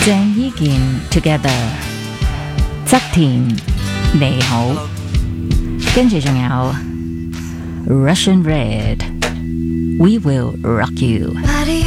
鄭伊健 Together， 側田你好，跟住仲有 Russian Red，We Will Rock You。